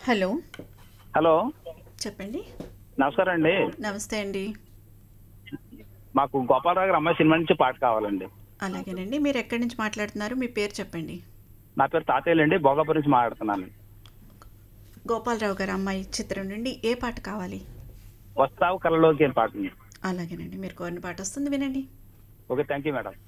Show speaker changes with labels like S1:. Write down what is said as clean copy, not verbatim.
S1: Hello.
S2: Hello,
S1: చెప్పండి.
S2: నమస్కారం అండి.
S1: నమస్తే అండి.
S2: మాకు గోపాలరావు గారి అమ్మాయి సినిమా నుంచి పాట కావాలండి.
S1: అలాగేనండి. మీరు ఎక్కడి నుంచి మాట్లాడుతున్నారు? మీ పేరు చెప్పండి.
S2: నా పేరు తాతయ్యలు అండి, భోగాపురం నుంచి మాట్లాడుతున్నాను.
S1: గోపాలరావు గారి అమ్మాయి చిత్రం నుండి ఏ పాట కావాలి?
S2: వస్తావు కలలోకి అని పాట ఉంది.
S1: అలాగేనండి. మీరు కోరిన పాట వస్తుంది, వినండి.
S2: Okay, thank you madam.